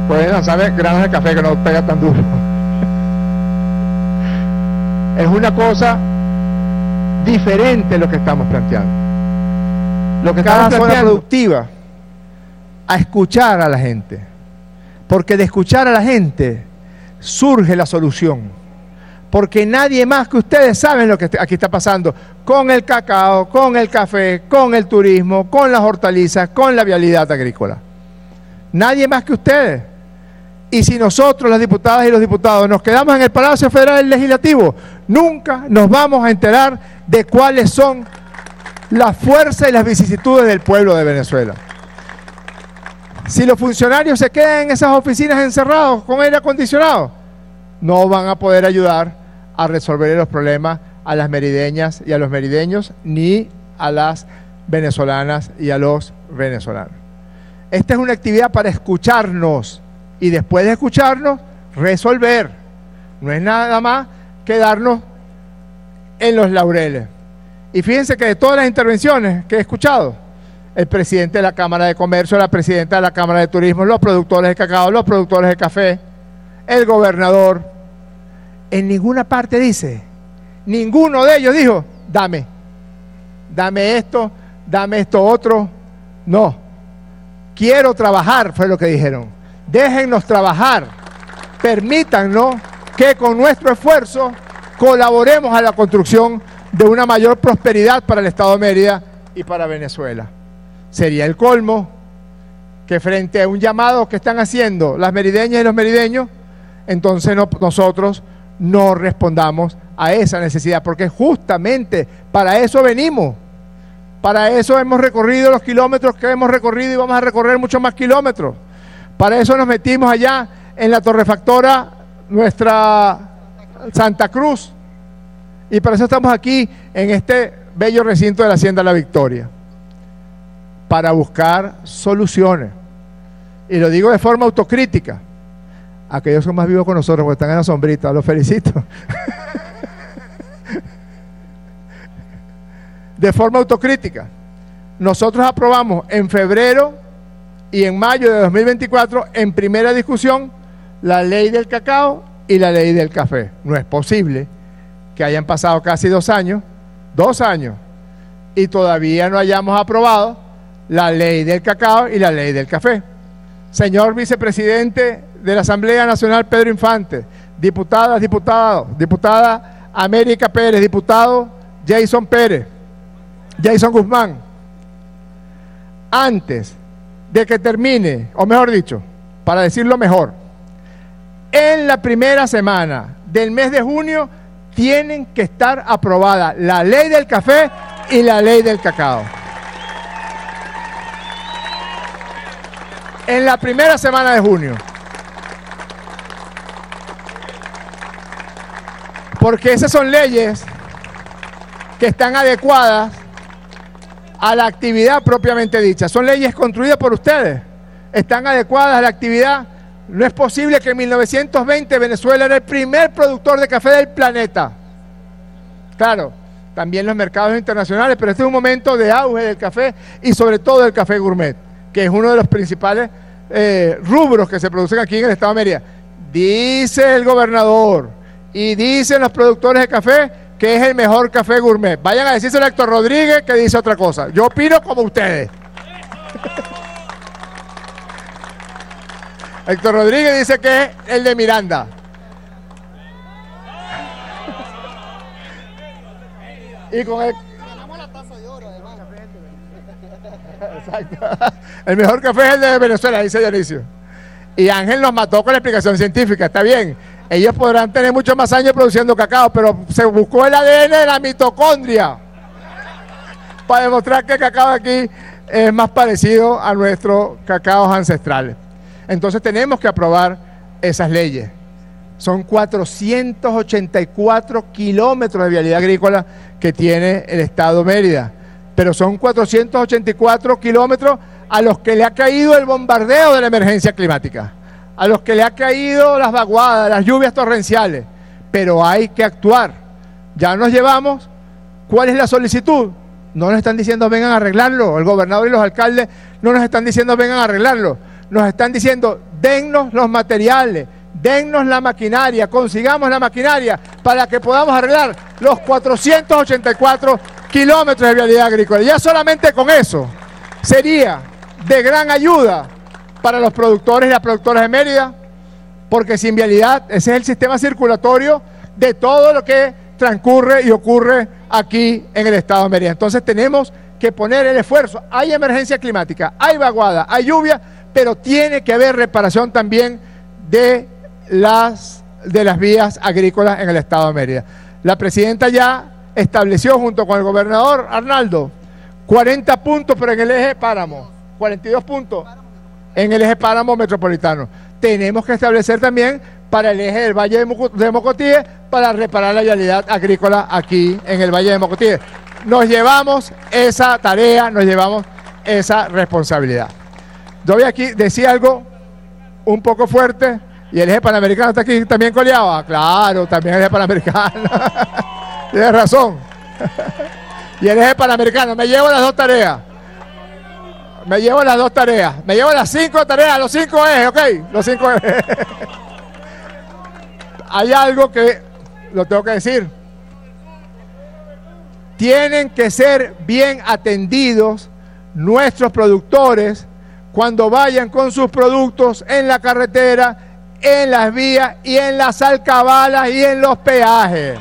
Pueden lanzar granos de café que no pega tan duro. Es una cosa diferente lo que estamos planteando. Lo que Cada estamos zona planteando, productiva, a escuchar a la gente, porque de escuchar a la gente surge la solución, porque nadie más que ustedes saben lo que aquí está pasando con el cacao, con el café, con el turismo, con las hortalizas, con la vialidad agrícola. Nadie más que ustedes. Y si nosotros, las diputadas y los diputados, nos quedamos en el Palacio Federal Legislativo, nunca nos vamos a enterar de cuáles son las fuerzas y las vicisitudes del pueblo de Venezuela. Si los funcionarios se quedan en esas oficinas encerrados con aire acondicionado, no van a poder ayudar a resolver los problemas a las merideñas y a los merideños, ni a las venezolanas y a los venezolanos. Esta es una actividad para escucharnos y después de escucharnos, resolver. No es nada más quedarnos en los laureles. Y fíjense que de todas las intervenciones que he escuchado, el presidente de la Cámara de Comercio, la presidenta de la Cámara de Turismo, los productores de cacao, los productores de café, el gobernador, en ninguna parte dice, ninguno de ellos dijo, dame esto otro. No, quiero trabajar, fue lo que dijeron. Déjennos trabajar, permítannos que con nuestro esfuerzo colaboremos a la construcción de una mayor prosperidad para el Estado de Mérida y para Venezuela. Sería el colmo que frente a un llamado que están haciendo las merideñas y los merideños, entonces nosotros no respondamos a esa necesidad, porque justamente para eso venimos, para eso hemos recorrido los kilómetros que hemos recorrido y vamos a recorrer muchos más kilómetros. Para eso nos metimos allá en la torrefactora nuestra Santa Cruz, y para eso estamos aquí en este bello recinto de la Hacienda La Victoria, para buscar soluciones. Y lo digo de forma autocrítica. Aquellos son más vivos con nosotros porque están en la sombrita, los felicito. De forma autocrítica. Nosotros aprobamos en febrero y en mayo de 2024 en primera discusión la ley del cacao y la ley del café. No es posible que hayan pasado casi 2 años, y todavía no hayamos aprobado la ley del cacao y la ley del café. Señor vicepresidente de la Asamblea Nacional Pedro Infante, diputadas, diputados, diputada América Pérez, diputado Jason Guzmán, antes de que termine, o mejor dicho, para decirlo mejor, en la primera semana del mes de junio tienen que estar aprobadas la ley del café y la ley del cacao. En la primera semana de junio. Porque esas son leyes que están adecuadas a la actividad propiamente dicha. Son leyes construidas por ustedes. Están adecuadas a la actividad. No es posible que en 1920 Venezuela era el primer productor de café del planeta. Claro, también los mercados internacionales, pero este es un momento de auge del café y sobre todo del café gourmet, que es uno de los principales rubros que se producen aquí en el Estado de Mérida. Dice el gobernador y dicen los productores de café que es el mejor café gourmet. Vayan a decírselo a Héctor Rodríguez, que dice otra cosa. Yo opino como ustedes. Héctor Rodríguez dice que es el de Miranda. Y con el... ganamos la taza de oro, además. Exacto. El mejor café es el de Venezuela, dice Dionisio. Y Ángel nos mató con la explicación científica, está bien. Ellos podrán tener muchos más años produciendo cacao, pero se buscó el ADN de la mitocondria para demostrar que el cacao aquí es más parecido a nuestros cacaos ancestrales. Entonces tenemos que aprobar esas leyes. Son 484 kilómetros de vialidad agrícola que tiene el Estado Mérida, pero son 484 kilómetros a los que le ha caído el bombardeo de la emergencia climática, a los que le ha caído las vaguadas, las lluvias torrenciales, pero hay que actuar. Ya nos llevamos. ¿Cuál es la solicitud? No nos están diciendo vengan a arreglarlo, el gobernador y los alcaldes no nos están diciendo vengan a arreglarlo. nos están diciendo, dennos los materiales, dennos la maquinaria, consigamos la maquinaria para que podamos arreglar los 484 kilómetros de vialidad agrícola. Ya solamente con eso sería de gran ayuda para los productores y las productoras de Mérida, porque sin vialidad ese es el sistema circulatorio de todo lo que transcurre y ocurre aquí en el estado de Mérida. Entonces tenemos que poner el esfuerzo. Hay emergencia climática, hay vaguada, hay lluvia, pero tiene que haber reparación también de las vías agrícolas en el estado de Mérida. La presidenta ya estableció junto con el gobernador Arnaldo 40 puntos, pero en el eje páramo, 42 puntos en el eje páramo metropolitano. Tenemos que establecer también para el eje del Valle de Mocotíe para reparar la vialidad agrícola aquí en el Valle de Mocotíe. Nos llevamos esa tarea, nos llevamos esa responsabilidad. Yo voy aquí, decía algo un poco fuerte, y el eje panamericano está aquí también coleado. Ah, claro, también el eje panamericano. Tienes razón. Y el eje panamericano, me llevo las dos tareas. Me llevo las 5 tareas, los 5 ejes, ¿ok? Los 5 ejes. Hay algo que lo tengo que decir. Tienen que ser bien atendidos nuestros productores cuando vayan con sus productos en la carretera, en las vías y en las alcabalas y en los peajes.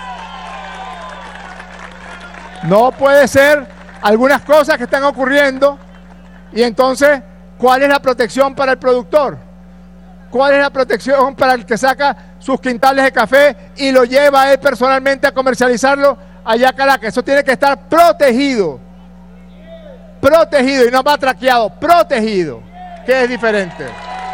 No puede ser algunas cosas que están ocurriendo y entonces, ¿cuál es la protección para el productor? ¿Cuál es la protección para el que saca sus quintales de café y lo lleva él personalmente a comercializarlo allá a Caracas? Eso tiene que estar protegido. Protegido y no matraqueado, protegido, que es diferente.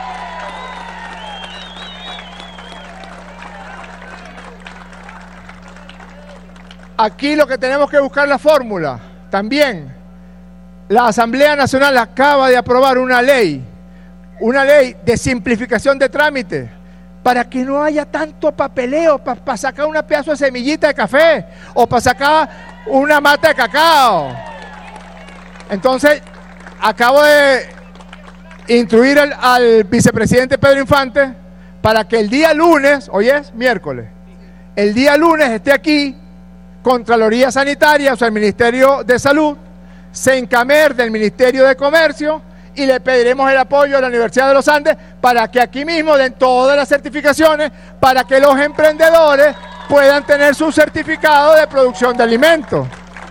Aquí lo que tenemos que buscar la fórmula. También la Asamblea Nacional acaba de aprobar una ley de simplificación de trámites para que no haya tanto papeleo para sacar una pedazo de semillita de café o para sacar una mata de cacao. Entonces, acabo de instruir al vicepresidente Pedro Infante para que el día lunes, hoy es miércoles, el día lunes esté aquí Contraloría Sanitaria, o sea, el Ministerio de Salud, Sencamer del Ministerio de Comercio, y le pediremos el apoyo a la Universidad de los Andes para que aquí mismo den todas las certificaciones para que los emprendedores puedan tener su certificado de producción de alimentos.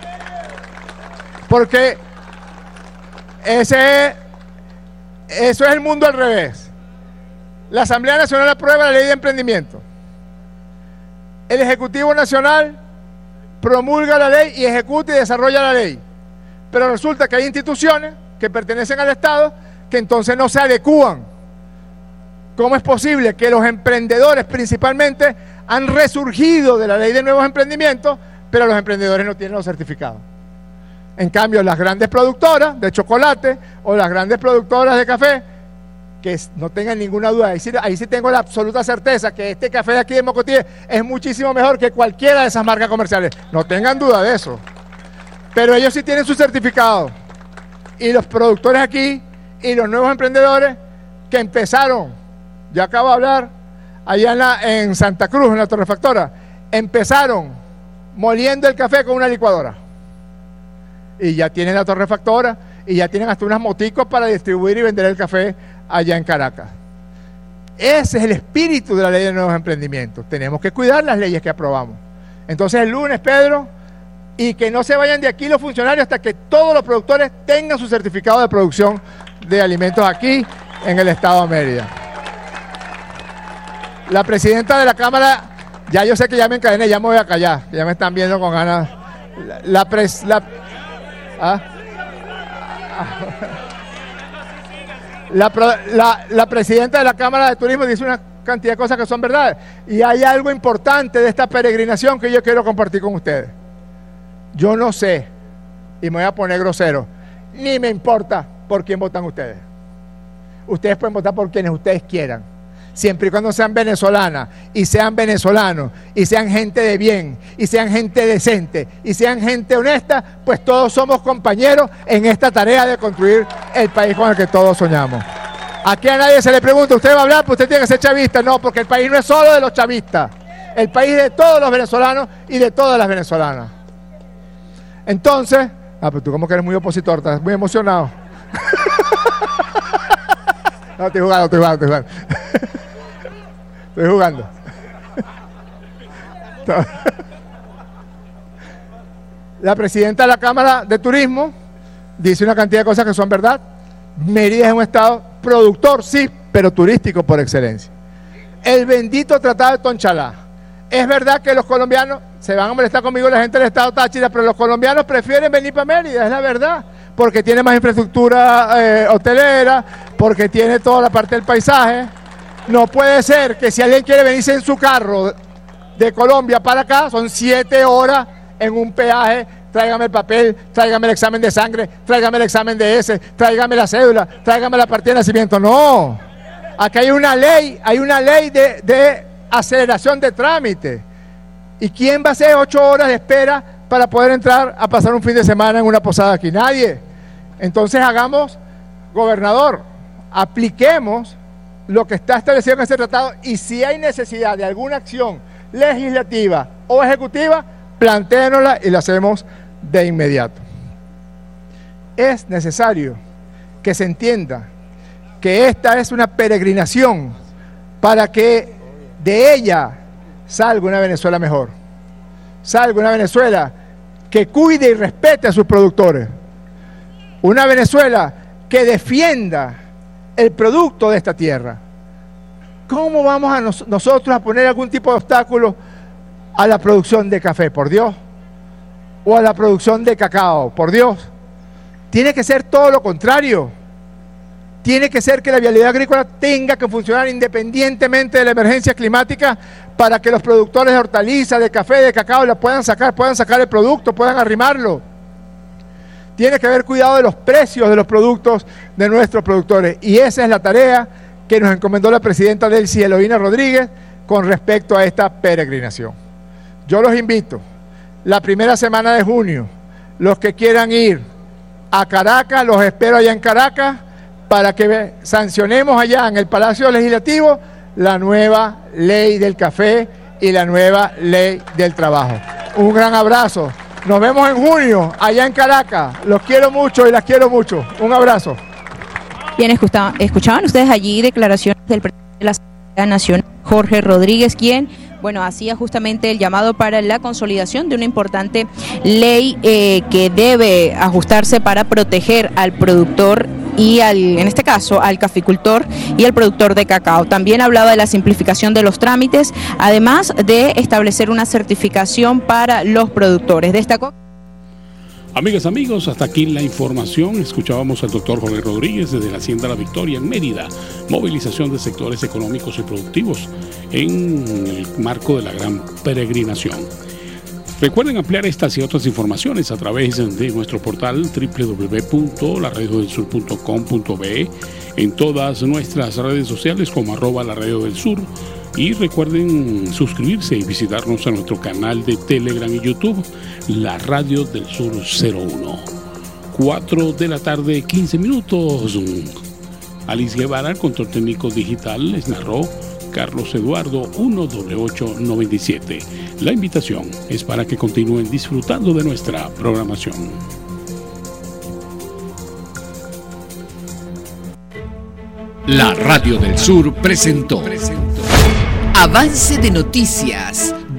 Porque eso es el mundo al revés. La Asamblea Nacional aprueba la ley de emprendimiento. El Ejecutivo Nacional promulga la ley y ejecuta y desarrolla la ley. Pero resulta que hay instituciones que pertenecen al Estado que entonces no se adecúan. ¿Cómo es posible que los emprendedores principalmente han resurgido de la ley de nuevos emprendimientos, pero los emprendedores no tienen los certificados? En cambio, las grandes productoras de chocolate o las grandes productoras de café, que no tengan ninguna duda, ahí sí tengo la absoluta certeza que este café de aquí de Mocotíe es muchísimo mejor que cualquiera de esas marcas comerciales. No tengan duda de eso. Pero ellos sí tienen su certificado. Y los productores aquí y los nuevos emprendedores que empezaron, yo acabo de hablar, allá en Santa Cruz, en la torrefactora, empezaron moliendo el café con una licuadora. Y ya tienen la torrefactora y ya tienen hasta unas moticos para distribuir y vender el café allá en Caracas. Ese es el espíritu de la ley de nuevos emprendimientos. Tenemos que cuidar las leyes que aprobamos. Entonces el lunes, Pedro, y que no se vayan de aquí los funcionarios hasta que todos los productores tengan su certificado de producción de alimentos aquí en el estado de Mérida. La presidenta de la Cámara, ya yo sé que ya me encadené, ya me voy a callar, ya me están viendo con ganas. La presidenta de la Cámara de Turismo dice una cantidad de cosas que son verdades. Y hay algo importante de esta peregrinación que yo quiero compartir con ustedes. Yo no sé, y me voy a poner grosero, ni me importa por quién votan ustedes. Ustedes pueden votar por quienes ustedes quieran, siempre y cuando sean venezolanas y sean venezolanos y sean gente de bien y sean gente decente y sean gente honesta, pues todos somos compañeros en esta tarea de construir el país con el que todos soñamos. Aquí a nadie se le pregunta, ¿usted va a hablar? Pues usted tiene que ser chavista. No, porque el país no es solo de los chavistas. El país es de todos los venezolanos y de todas las venezolanas. Entonces, pero tú como que eres muy opositor, estás muy emocionado. No, estoy jugando. Estoy jugando. La presidenta de la Cámara de Turismo dice una cantidad de cosas que son verdad. Mérida es un estado productor, sí, pero turístico por excelencia. El bendito Tratado de Tonchalá. Es verdad que los colombianos, se van a molestar conmigo la gente del estado Táchira, pero los colombianos prefieren venir para Mérida, es la verdad, porque tiene más infraestructura hotelera, porque tiene toda la parte del paisaje. No puede ser que si alguien quiere venirse en su carro de Colombia para acá, son 7 horas en un peaje. Tráigame el papel, tráigame el examen de sangre, tráigame el examen de ese, tráigame la cédula, tráigame la partida de nacimiento. No, aquí hay una ley de aceleración de trámite. ¿Y quién va a hacer 8 horas de espera para poder entrar a pasar un fin de semana en una posada aquí? Nadie. Entonces hagamos, gobernador, apliquemos lo que está establecido en ese tratado, y si hay necesidad de alguna acción legislativa o ejecutiva, plantéenosla y la hacemos de inmediato. Es necesario que se entienda que esta es una peregrinación para que de ella salga una Venezuela mejor, salga una Venezuela que cuide y respete a sus productores, una Venezuela que defienda el producto de esta tierra. ¿Cómo vamos a nosotros a poner algún tipo de obstáculo a la producción de café, por Dios? O a la producción de cacao, por Dios. Tiene que ser todo lo contrario. Tiene que ser que la vialidad agrícola tenga que funcionar independientemente de la emergencia climática, para que los productores de hortalizas, de café, de cacao la puedan sacar el producto, puedan arrimarlo. Tiene que haber cuidado de los precios de los productos de nuestros productores, y esa es la tarea que nos encomendó la presidenta Delcy Eloína Rodríguez con respecto a esta peregrinación. Yo los invito, la primera semana de junio, los que quieran ir a Caracas, los espero allá en Caracas, para que sancionemos allá en el Palacio Legislativo la nueva ley del café y la nueva ley del trabajo. Un gran abrazo. Nos vemos en junio allá en Caracas. Los quiero mucho y las quiero mucho. Un abrazo. Bien, escuchaban ustedes allí declaraciones del presidente de la Asamblea Nacional, Jorge Rodríguez, quien, hacía justamente el llamado para la consolidación de una importante ley que debe ajustarse para proteger al productor y en este caso, al caficultor y al productor de cacao. También hablaba de la simplificación de los trámites, además de establecer una certificación para los productores. Destacó. Amigas, amigos, hasta aquí la información. Escuchábamos al doctor Jorge Rodríguez desde la Hacienda La Victoria en Mérida. Movilización de sectores económicos y productivos en el marco de la gran peregrinación. Recuerden ampliar estas y otras informaciones a través de nuestro portal www.laradiodelsur.com.be, en todas nuestras redes sociales como @laradiodelsur. Y recuerden suscribirse y visitarnos a nuestro canal de Telegram y YouTube, La Radio del Sur 01. 4 de la tarde, 15 minutos. Alice Guevara, control técnico digital, les narró Carlos Eduardo 1W897. La invitación es para que continúen disfrutando de nuestra programación. La Radio del Sur presentó Avance de Noticias,